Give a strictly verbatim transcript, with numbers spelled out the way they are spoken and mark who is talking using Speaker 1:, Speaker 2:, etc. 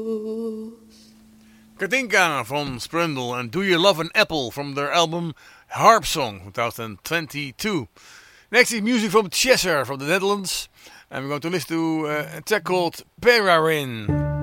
Speaker 1: Katinka from Sprundle and Do You Love an Apple from their album Harp Song twenty twenty-two. Next is music from Cheshire from the Netherlands, and we're going to listen to uh, a track called Perarin.